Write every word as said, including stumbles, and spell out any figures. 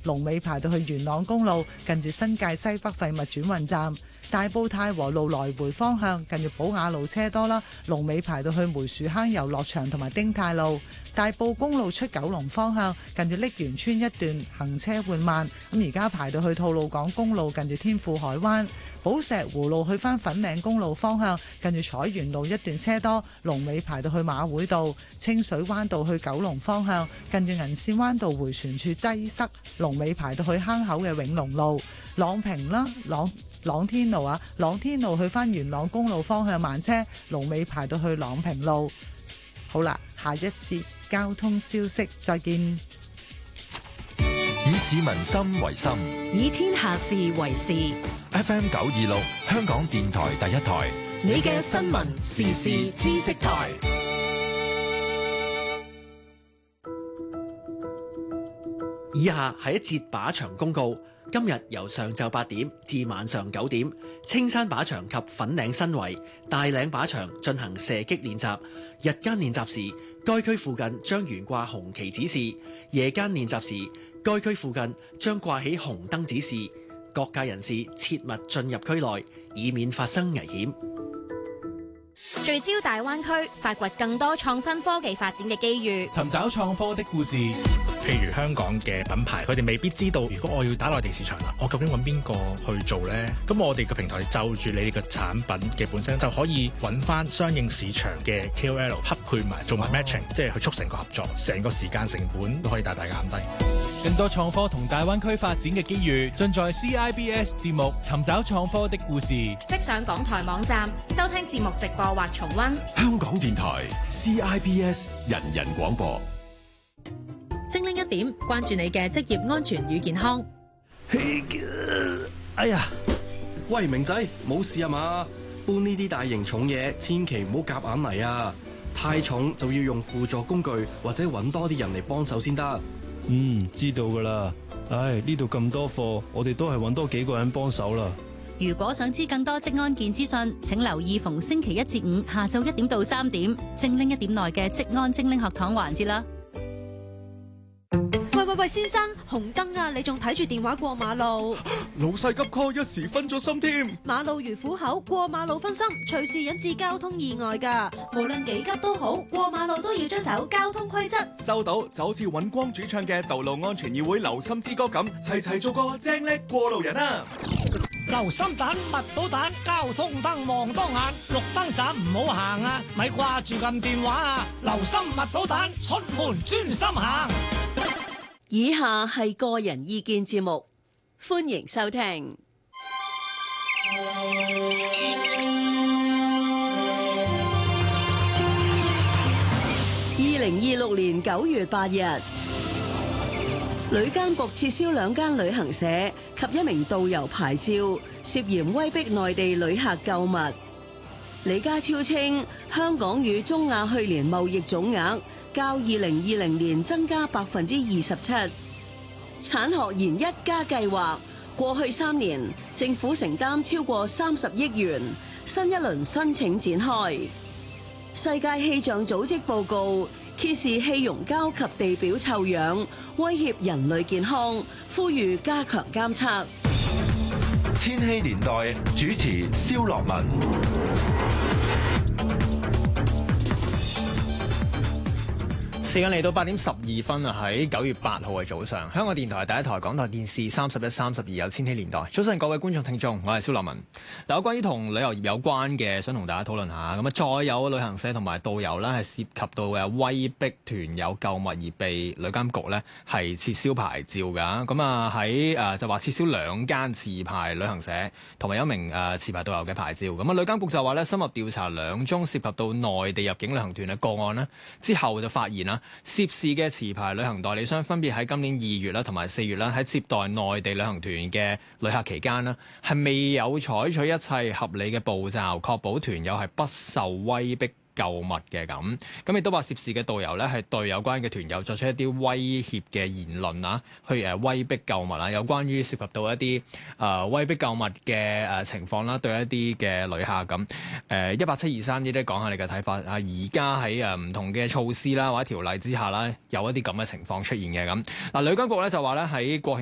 龍尾排到去元朗公路近住新界西北廢物轉運站。大埔太和路來回方向近住寶雅路車多啦，龍尾排到去梅樹坑遊樂場同埋丁太路。大埔公路出九龍方向近住瀝源村一段行車緩慢，咁而家排到去吐露港公路近住天富海灣。寶石湖路去返粉嶺公路方向近住彩園路一段車多，龍尾排到去馬會道。清水灣道去九龍方向近住銀線灣道回旋處擠塞，龍尾排到去坑口嘅永隆路。朗屏啦，朗朗天路啊，朗天路去返元朗公路方向慢車，龍尾排到去朗屏路。好啦，下一節交通消息再見。 以市民心為心， 以天下事為事。 F M 九二六香港電台第一台， 你嘅新聞時事知識台。 以下係一節靶場公告。今日由上晝八點至晚上九點，青山靶場及粉嶺新圍、大嶺靶場進行射擊練習。日間練習時，該區附近將懸掛紅旗指示；夜間練習時，該區附近將掛起紅燈指示。各界人士切勿進入區內，以免發生危險。 聚焦大灣區，發掘更多創新科技發展嘅機遇， 尋找創科的故事。譬如香港嘅品牌，佢哋未必知道，如果我要打內地市場啦，我究竟揾邊個去做呢？咁我哋嘅平台就住你哋嘅產品嘅本身，就可以揾翻相應市場嘅 K O L 匹配埋，做埋 matching，、哦、即係去促成個合作，成個時間成本都可以大大減低。 更多創科同大灣區發展嘅機遇，盡在 C I B S 節目《尋找創科的故事》。 即上港台網站收聽節目直播或重溫。 香港電台 C I B S 人人廣播。 精靈一點，關注你嘅職業安全與健康。 哎呀，喂，明仔，冇事啊嘛？搬呢啲大型重嘢，千祈唔好夾硬嚟啊！太重就要用輔助工具，或者揾多啲人嚟幫手先得。 嗯，知道噶啦。唉，呢度咁多貨，我哋都係揾多幾個人幫手啦。 如果想知更多職安健資訊，請留意逢星期一至五下晝一點到三點，精靈一點內嘅職安精靈學堂環節啦。 喂喂喂，先生，紅燈啊！你仲睇住電話過馬路？ 老細急 call，一時分咗心添。 馬路如虎口，過馬路分心，隨時引致交通意外噶。無論幾急都好，過馬路都要遵守交通規則。 收到，就好似尹光主唱嘅《道路安全議會留心之歌》咁，齊齊做個正叻過路人啊！ 留心彈，密到彈，交通燈望當眼，綠燈盞唔好行啊！咪掛住撳電話啊！留心密到彈，出門專心行。 以下係個人意見節目，歡迎收聽。二零二六年九月八日，旅監局撤銷兩間旅行社及一名導遊牌照，涉嫌威逼內地旅客購物。李家超稱，香港與中亞去年貿易總額較二零二零年增加百分之二十七。產學研一加計劃過去三年，政府承擔超過三十億元，新一輪申請展開。世界氣象組織報告揭示氣溶膠及地表臭氧威脅人類健康，呼籲加強監測。 千禧年代主持蕭樂文。 時間嚟到八點十二分啊！喺九月八號嘅早上，香港電台第一台、港台電視三十一、三十二有千禧年代。早晨各位觀眾聽眾，我係蕭樂文。嗱，有關於同旅遊業有關嘅，想同大家討論下。咁啊，再有旅行社同埋導遊咧，係涉及到嘅威逼團友購物而被旅監局咧係撤銷牌照㗎。咁啊喺誒就話撤銷兩間持牌旅行社同埋一名誒持牌導遊嘅牌照。咁啊，旅監局就話咧深入調查兩宗涉及到內地入境旅行團嘅個案咧，之後就發現啦。涉事嘅持牌旅行代理商分別喺今年二月啦同埋四月啦，喺接待內地旅行團嘅旅客期間啦，係未有採取一切合理嘅步驟，確保團友係不受威逼購物嘅咁，咁亦都話涉事嘅導遊咧係對有關嘅團友作出一啲威脅嘅言論啊，去誒威逼購物啊，有關於涉及到一啲誒、呃、威逼購物嘅誒情況啦，對一啲嘅旅客咁誒一八七二三呢啲講下你嘅睇法啊，而家喺誒唔同嘅措施啦或者條例之下啦，有一啲咁嘅情況出現嘅咁嗱，旅監局咧就話咧喺國慶